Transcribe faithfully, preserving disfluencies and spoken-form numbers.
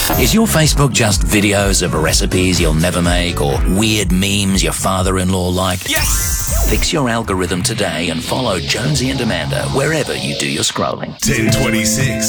Is your Facebook just videos of recipes you'll never make or weird memes your father-in-law like? Yes! Fix your algorithm today and follow Jonesy and Amanda wherever you do your scrolling. ten twenty-six